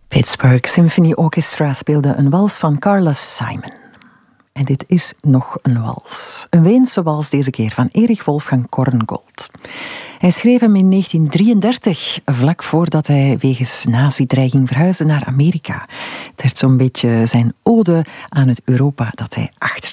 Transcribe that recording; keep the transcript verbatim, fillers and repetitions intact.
Pittsburgh Symphony Orchestra speelde een wals van Carlos Simon. En dit is nog een wals. Een Weense wals deze keer van Erich Wolfgang Korngold. Hij schreef hem in negentien drieëndertig, vlak voordat hij wegens nazi-dreiging verhuisde naar Amerika. Het werd zo'n beetje zijn ode aan het Europa dat hij achterliet.